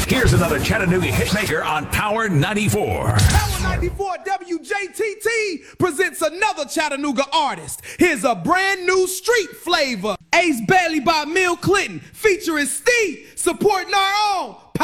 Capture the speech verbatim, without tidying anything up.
Here's another Chattanooga hitmaker on Power ninety-four. Power ninety-four W J T T presents another Chattanooga artist. Here's a brand new street flavor. Ace Bailey by Mill Clinton featuring Steve, supporting our own